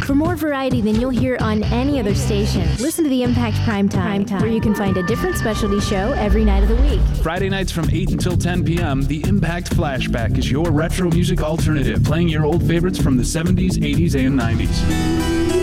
For more variety than you'll hear on any other station, listen to the Impact Primetime, where you can find a different specialty show every night of the week. Friday nights from 8 until 10 p.m., the Impact Flashback is your retro music alternative, playing your old favorites from the 70s, 80s, and 90s.